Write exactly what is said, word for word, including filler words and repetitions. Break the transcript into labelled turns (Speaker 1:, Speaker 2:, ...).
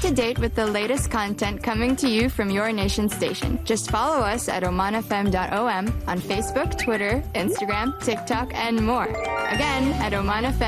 Speaker 1: to date with the latest content coming to you from your nation station. Just follow us at oman f m dot o m on Facebook, Twitter, Instagram, TikTok, and more. Again, at Oman F M.